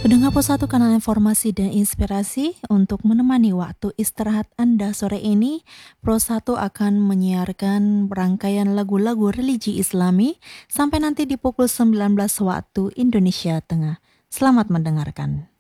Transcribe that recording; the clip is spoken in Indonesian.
Pendengar Pos 1 kanal informasi dan inspirasi untuk menemani waktu istirahat Anda sore ini, Pro 1 akan menyiarkan rangkaian lagu-lagu religi Islami sampai nanti di pukul 19 waktu Indonesia Tengah. Selamat mendengarkan.